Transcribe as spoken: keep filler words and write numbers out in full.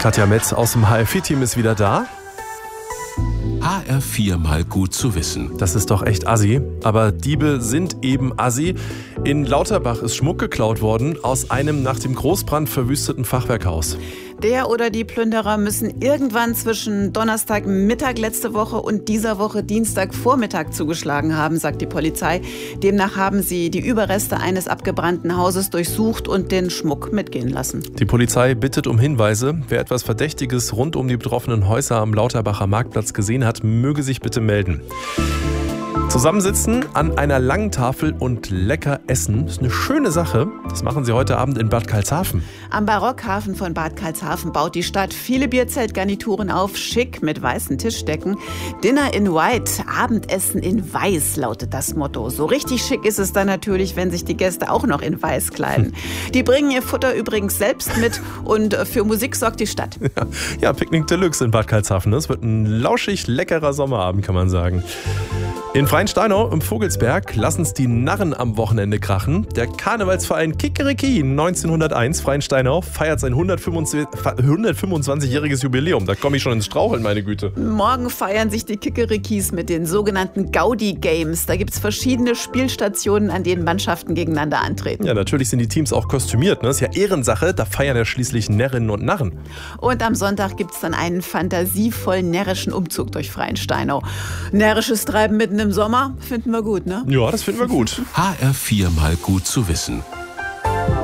Katja Metz aus dem H R vier Team ist wieder da. H R vier mal gut zu wissen. Das ist doch echt assi. Aber Diebe sind eben assi. In Lauterbach ist Schmuck geklaut worden aus einem nach dem Großbrand verwüsteten Fachwerkhaus. Der oder die Plünderer müssen irgendwann zwischen Donnerstagmittag letzte Woche und dieser Woche Dienstagvormittag zugeschlagen haben, sagt die Polizei. Demnach haben sie die Überreste eines abgebrannten Hauses durchsucht und den Schmuck mitgehen lassen. Die Polizei bittet um Hinweise. Wer etwas Verdächtiges rund um die betroffenen Häuser am Lauterbacher Marktplatz gesehen hat, möge sich bitte melden. Zusammensitzen an einer langen Tafel und lecker essen ist eine schöne Sache. Das machen sie heute Abend in Bad Karlshafen. Am Barockhafen von Bad Karlshafen baut die Stadt viele Bierzeltgarnituren auf, schick mit weißen Tischdecken. Dinner in White, Abendessen in Weiß lautet das Motto. So richtig schick ist es dann natürlich, wenn sich die Gäste auch noch in Weiß kleiden. Die bringen ihr Futter übrigens selbst mit und für Musik sorgt die Stadt. Ja, ja, Picknick Deluxe in Bad Karlshafen. Das wird ein lauschig leckerer Sommerabend, kann man sagen. In Freinsteinau im Vogelsberg lassen es die Narren am Wochenende krachen. Der Karnevalsverein Kikeriki neunzehnhunderteins Freinsteinau feiert sein hundertfünfundzwanzigjähriges Jubiläum. Da komme ich schon ins Straucheln, meine Güte. Morgen feiern sich die Kikerikis mit den sogenannten Gaudi Games. Da gibt es verschiedene Spielstationen, an denen Mannschaften gegeneinander antreten. Ja, natürlich sind die Teams auch kostümiert. Ne? Das ist ja Ehrensache, da feiern ja schließlich Närrinnen und Narren. Und am Sonntag gibt es dann einen fantasievollen närrischen Umzug durch Freinsteinau. Närrisches Treiben mitten im Sommer finden wir gut, ne? Ja, das finden wir gut. H R vier mal gut zu wissen.